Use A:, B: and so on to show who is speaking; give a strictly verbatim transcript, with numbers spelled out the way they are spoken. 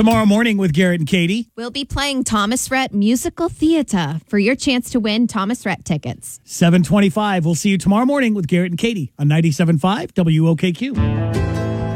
A: Tomorrow morning with Garrett and Katie.
B: We'll be playing Thomas Rhett Musical Theater for your chance to win Thomas Rhett tickets.
A: seven twenty-five. We'll see you tomorrow morning with Garrett and Katie on ninety-seven point five W O K Q.